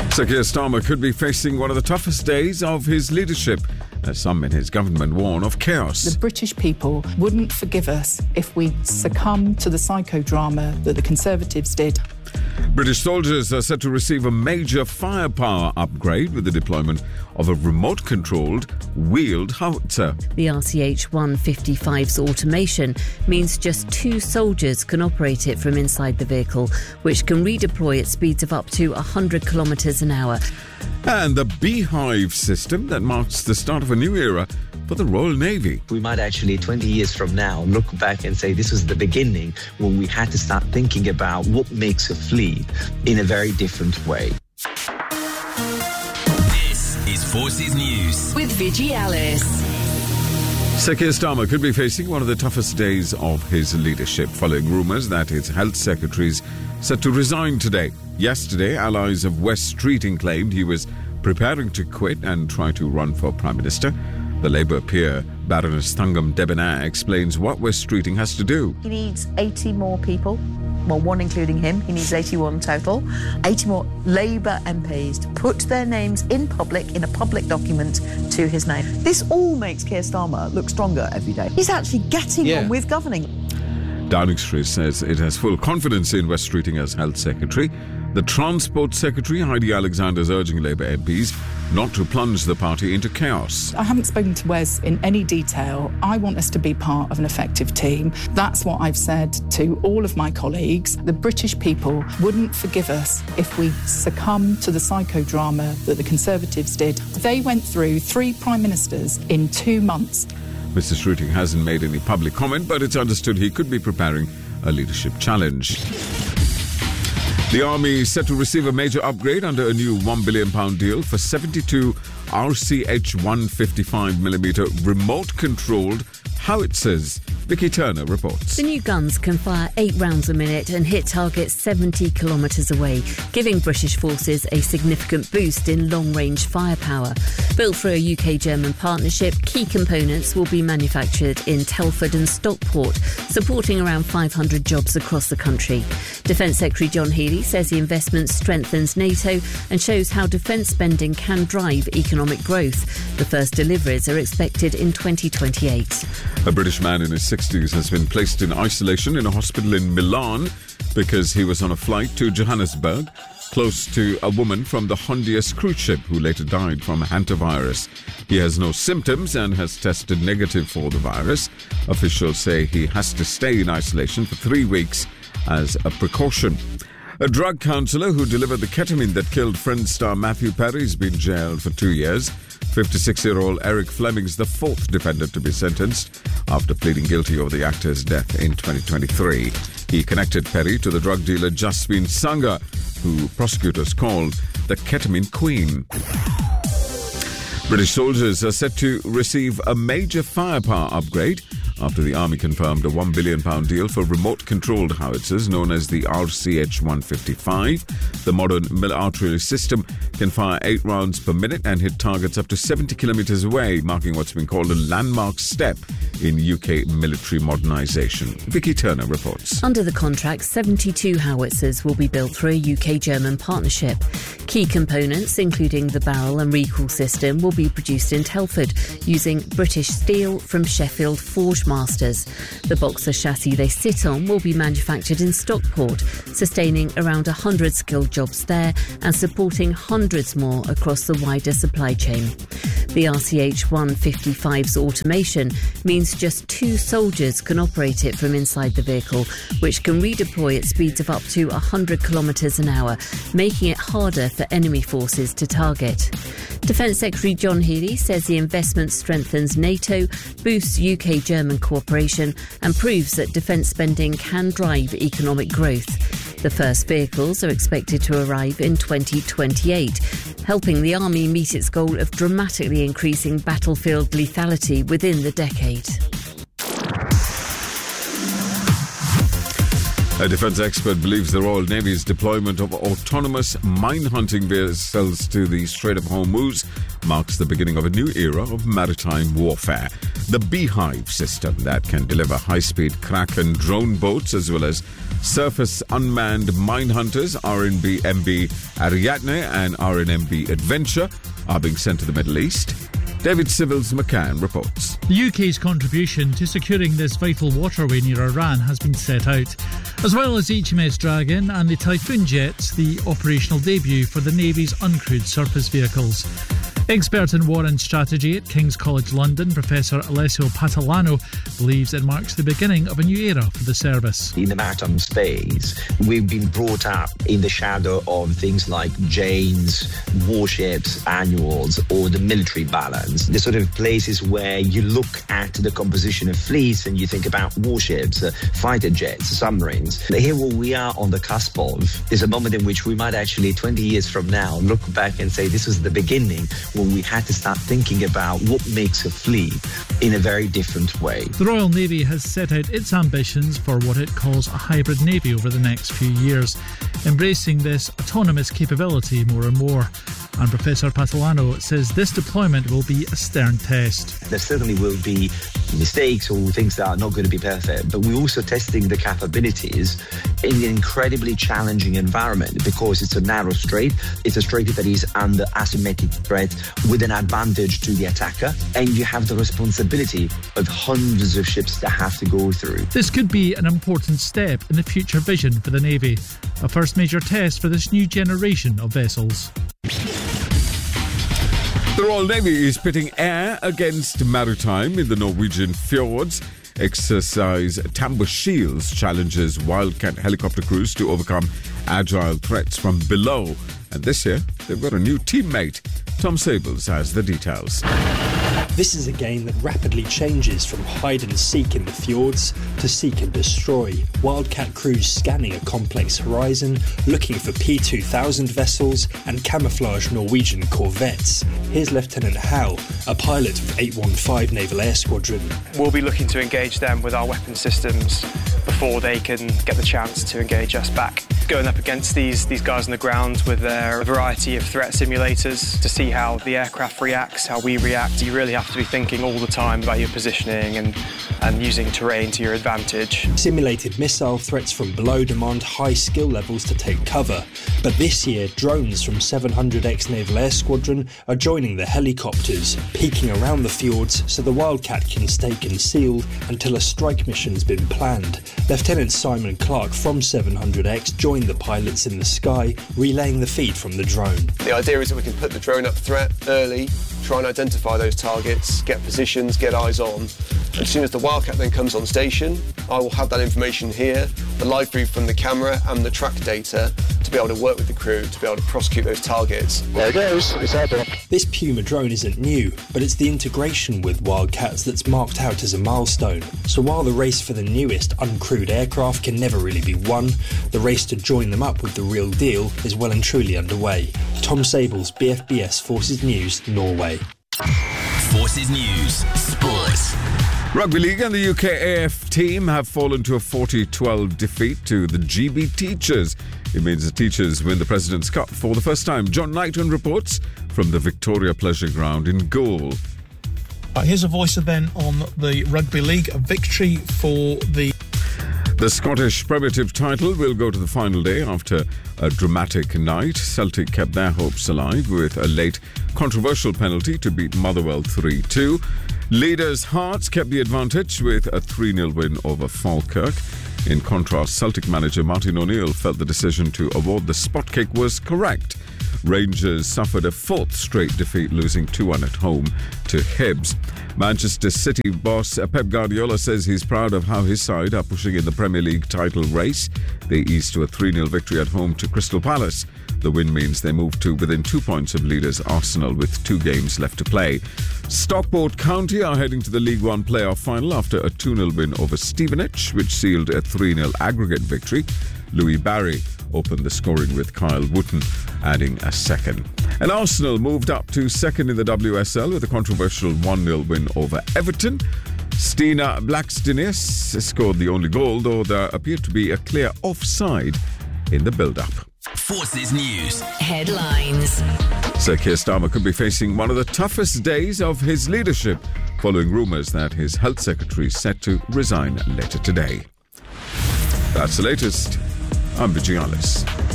Sir Keir Starmer could be facing one of the toughest days of his leadership, as some in his government warn of chaos. The British people wouldn't forgive us if we succumb to the psychodrama that the Conservatives did. British soldiers are set to receive a major firepower upgrade with the deployment of a remote-controlled wheeled howitzer. The RCH-155's automation means just 2 soldiers can operate it from inside the vehicle, which can redeploy at speeds of up to 100 kilometres an hour. And the Beehive system that marks the start of a new era for the Royal Navy. We might actually, 20 years from now, look back and say this was the beginning when we had to start thinking about what makes a fleet in a very different way. This is Forces News with Vijay Alice. Sir Keir Starmer could be facing one of the toughest days of his leadership, following rumours that his health secretary is set to resign today. Yesterday, allies of Wes Streeting claimed he was preparing to quit and try to run for Prime Minister. The Labour peer, Baroness Thangam Debonair, explains what Wes Streeting has to do. He needs 80 more people, well, one including him. He needs 81 total. 80 more Labour MPs to put their names in public, in a public document to his name. This all makes Keir Starmer look stronger every day. He's actually getting on with governing. Downing Street says it has full confidence in Wes Streeting as Health Secretary. The Transport Secretary, Heidi Alexander, is urging Labour MPs not to plunge the party into chaos. I haven't spoken to Wes in any detail. I want us to be part of an effective team. That's what I've said to all of my colleagues. The British people wouldn't forgive us if we succumb to the psychodrama that the Conservatives did. They went through 3 Prime Ministers in 2 months. Mr. Streeting hasn't made any public comment, but it's understood he could be preparing a leadership challenge. The Army is set to receive a major upgrade under a new £1 billion deal for 72 RCH 155mm remote-controlled howitzers. Vicky Turner reports. The new guns can fire 8 rounds a minute and hit targets 70 kilometres away, giving British forces a significant boost in long-range firepower. Built through a UK-German partnership, key components will be manufactured in Telford and Stockport, supporting around 500 jobs across the country. Defence Secretary John Healey says the investment strengthens NATO and shows how defence spending can drive economic growth. The first deliveries are expected in 2028. A British man in his 60s has been placed in isolation in a hospital in Milan because he was on a flight to Johannesburg, close to a woman from the Hondias cruise ship who later died from hantavirus. He has no symptoms and has tested negative for the virus. Officials say he has to stay in isolation for 3 weeks as a precaution. A drug counsellor who delivered the ketamine that killed Friends star Matthew Perry has been jailed for 2 years. 56-year-old Eric Fleming is the 4th defendant to be sentenced after pleading guilty over the actor's death in 2023. He connected Perry to the drug dealer Jasmine Sangha, who prosecutors called the ketamine queen. British soldiers are set to receive a major firepower upgrade after the Army confirmed a £1 billion deal for remote-controlled howitzers known as the RCH-155. The modern artillery system can fire 8 rounds per minute and hit targets up to 70 kilometres away, marking what's been called a landmark step in UK military modernisation. Vicky Turner reports. Under the contract, 72 howitzers will be built through a UK-German partnership. Key components, including the barrel and recoil system, will be produced in Telford using British steel from Sheffield Forge Masters. The Boxer chassis they sit on will be manufactured in Stockport, sustaining around 100 skilled jobs there and supporting hundreds more across the wider supply chain. The RCH-155's automation means just 2 soldiers can operate it from inside the vehicle, which can redeploy at speeds of up to 100 kilometres an hour, making it harder for enemy forces to target. Defence Secretary John Healey says the investment strengthens NATO, boosts UK-German cooperation and proves that defence spending can drive economic growth. The first vehicles are expected to arrive in 2028, helping the Army meet its goal of dramatically increasing battlefield lethality within the decade. A defence expert believes the Royal Navy's deployment of autonomous mine-hunting vessels to the Strait of Hormuz marks the beginning of a new era of maritime warfare. The Beehive system that can deliver high-speed Kraken drone boats as well as surface unmanned mine hunters RNB-MB Ariadne and RNMB Adventure are being sent to the Middle East. David Civils McCann reports. The UK's contribution to securing this vital waterway near Iran has been set out, as well as HMS Dragon and the Typhoon jets, the operational debut for the Navy's uncrewed surface vehicles. Expert in war and strategy at King's College London, Professor Alessio Patalano, believes it marks the beginning of a new era for the service. In the maritime space, we've been brought up in the shadow of things like Jane's, warships, annuals, or the military balance. The sort of places where you look at the composition of fleets and you think about warships, fighter jets, submarines. Here where we are on the cusp of is a moment in which we might actually, 20 years from now, look back and say this was the beginning when we had to start thinking about what makes a fleet in a very different way. The Royal Navy has set out its ambitions for what it calls a hybrid navy over the next few years, embracing this autonomous capability more and more. And Professor Patalano says this deployment will be a stern test. There certainly will be mistakes or things that are not going to be perfect, but we're also testing the capabilities in an incredibly challenging environment because it's a narrow strait. It's a strait that is under asymmetric threat with an advantage to the attacker, and you have the responsibility of hundreds of ships that have to go through. This could be an important step in the future vision for the Navy, a first major test for this new generation of vessels. The Royal Navy is pitting air against maritime in the Norwegian fjords. Exercise Tambo Shields challenges Wildcat helicopter crews to overcome agile threats from below. And this year, they've got a new teammate. Tom Sables has the details. This is a game that rapidly changes from hide and seek in the fjords to seek and destroy. Wildcat crews scanning a complex horizon, looking for P2000 vessels and camouflage Norwegian corvettes. Here's Lieutenant Howe, a pilot of 815 Naval Air Squadron. We'll be looking to engage them with our weapon systems before they can get the chance to engage us back. Going up against these guys on the ground with their variety of threat simulators to see how the aircraft reacts, how we react. You really have to be thinking all the time about your positioning and using terrain to your advantage. Simulated missile threats from below demand high skill levels to take cover. But this year, drones from 700X Naval Air Squadron are joining the helicopters, peeking around the fjords so the Wildcat can stay concealed until a strike mission's been planned. Lieutenant Simon Clark from 700X joined the pilots in the sky, relaying the feed from the drone. The idea is that we can put the drone up threat early, try and identify those targets, get positions, get eyes on. As soon as the Wildcat then comes on station, I will have that information here, the live feed from the camera and the track data to be able to work with the crew, to be able to prosecute those targets. There it goes, it's airborne. This Puma drone isn't new, but it's the integration with Wildcats that's marked out as a milestone. So while the race for the newest uncrewed aircraft can never really be won, the race to join them up with the real deal is well and truly underway. Tom Sables, BFBS Forces News, Norway. Forces News Sports. Rugby League and the UK AF team have fallen to a 40-12 defeat to the GB Teachers. It means the Teachers win the President's Cup for the first time. John Knighton reports from the Victoria Pleasure Ground in Goole. Here's a voicer then on the Rugby League. A victory for the Scottish Premiership title will go to the final day after a dramatic night. Celtic kept their hopes alive with a late controversial penalty to beat Motherwell 3-2. Leaders Hearts kept the advantage with a 3-0 win over Falkirk. In contrast, Celtic manager Martin O'Neill felt the decision to award the spot kick was correct. Rangers suffered a fourth straight defeat, losing 2-1 at home to Hibs. Manchester City boss Pep Guardiola says he's proud of how his side are pushing in the Premier League title race. They eased to a 3-0 victory at home to Crystal Palace. The win means they move to within 2 points of leaders Arsenal with 2 games left to play. Stockport County are heading to the League One playoff final after a 2-0 win over Stevenage, which sealed a 3-0 aggregate victory. Louis Barry opened the scoring with Kyle Wooten adding a second. And Arsenal moved up to second in the WSL with a controversial 1-0 win over Everton. Stina Blackstenius scored the only goal, though there appeared to be a clear offside in the build-up. Forces News Headlines. Sir Keir Starmer could be facing one of the toughest days of his leadership, following rumours that his health secretary is set to resign later today. That's the latest. I'm Vijay Alice.